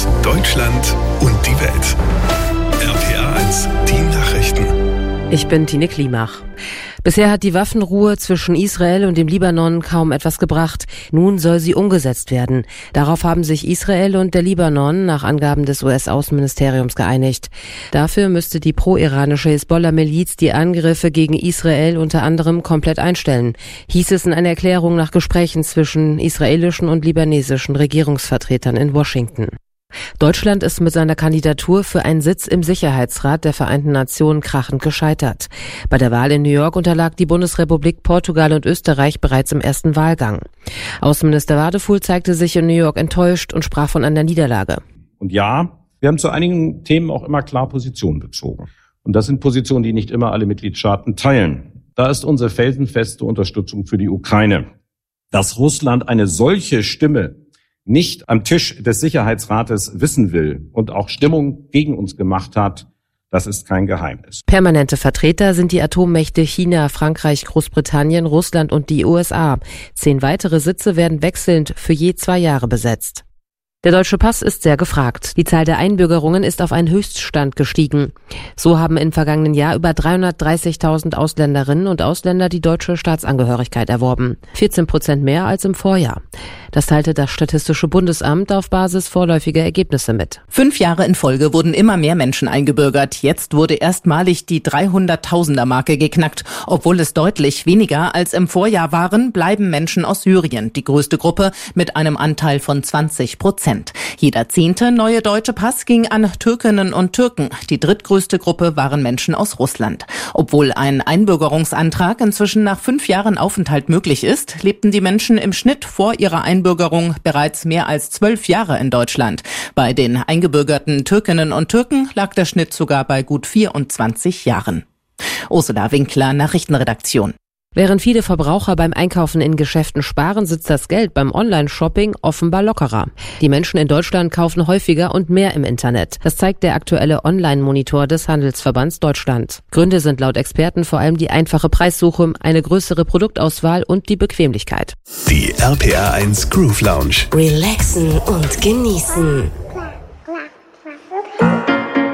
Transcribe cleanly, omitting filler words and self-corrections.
News: Deutschland und die Welt. RPA 1, die Nachrichten. Ich bin Tine Klimach. Bisher hat die Waffenruhe zwischen Israel und dem Libanon kaum etwas gebracht. Nun soll sie umgesetzt werden. Darauf haben sich Israel und der Libanon nach Angaben des US-Außenministeriums geeinigt. Dafür müsste die pro-iranische Hisbollah-Miliz die Angriffe gegen Israel unter anderem komplett einstellen, hieß es in einer Erklärung nach Gesprächen zwischen israelischen und libanesischen Regierungsvertretern in Washington. Deutschland ist mit seiner Kandidatur für einen Sitz im Sicherheitsrat der Vereinten Nationen krachend gescheitert. Bei der Wahl in New York unterlag die Bundesrepublik Portugal und Österreich bereits im ersten Wahlgang. Außenminister Wadefuhl zeigte sich in New York enttäuscht und sprach von einer Niederlage. Und ja, wir haben zu einigen Themen auch immer klar Position bezogen. Und das sind Positionen, die nicht immer alle Mitgliedstaaten teilen. Da ist unsere felsenfeste Unterstützung für die Ukraine. Dass Russland eine solche Stimme nicht am Tisch des Sicherheitsrates wissen will und auch Stimmung gegen uns gemacht hat, das ist kein Geheimnis. Permanente Vertreter sind die Atommächte China, Frankreich, Großbritannien, Russland und die USA. 10 weitere Sitze werden wechselnd für je 2 Jahre besetzt. Der deutsche Pass ist sehr gefragt. Die Zahl der Einbürgerungen ist auf einen Höchststand gestiegen. So haben im vergangenen Jahr über 330.000 Ausländerinnen und Ausländer die deutsche Staatsangehörigkeit erworben. 14% mehr als im Vorjahr. Das teilte das Statistische Bundesamt auf Basis vorläufiger Ergebnisse mit. 5 Jahre in Folge wurden immer mehr Menschen eingebürgert. Jetzt wurde erstmalig die 300.000er-Marke geknackt. Obwohl es deutlich weniger als im Vorjahr waren, bleiben Menschen aus Syrien die größte Gruppe mit einem Anteil von 20%. Jeder 10. neue deutsche Pass ging an Türkinnen und Türken. Die drittgrößte Gruppe waren Menschen aus Russland. Obwohl ein Einbürgerungsantrag inzwischen nach 5 Jahren Aufenthalt möglich ist, lebten die Menschen im Schnitt vor ihrer Einbürgerung bereits mehr als 12 Jahre in Deutschland. Bei den eingebürgerten Türkinnen und Türken lag der Schnitt sogar bei gut 24 Jahren. Ursula Winkler, Nachrichtenredaktion. Während viele Verbraucher beim Einkaufen in Geschäften sparen, sitzt das Geld beim Online-Shopping offenbar lockerer. Die Menschen in Deutschland kaufen häufiger und mehr im Internet. Das zeigt der aktuelle Online-Monitor des Handelsverbands Deutschland. Gründe sind laut Experten vor allem die einfache Preissuche, eine größere Produktauswahl und die Bequemlichkeit. Die RPA 1 Groove Lounge. Relaxen und genießen.